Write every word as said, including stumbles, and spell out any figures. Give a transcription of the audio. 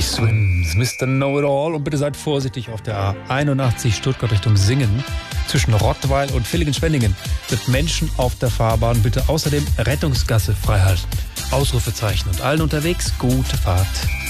She Swims, Mister Know-it-all. Und bitte seid vorsichtig auf der A einundachtzig Stuttgart Richtung Singen. Zwischen Rottweil und Villingen-Schwenningen sind Menschen auf der Fahrbahn. Bitte außerdem Rettungsgasse freihalten. Ausrufezeichen und allen unterwegs gute Fahrt.